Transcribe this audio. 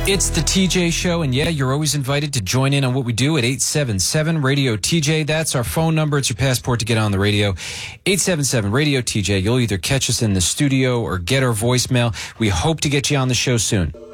It's the TJ Show, and yeah, you're always invited to join in on what we do at 877-RADIO-TJ. That's our phone number. It's your passport to get on the radio. 877-RADIO-TJ. You'll either catch us in the studio or get our voicemail. We hope to get you on the show soon.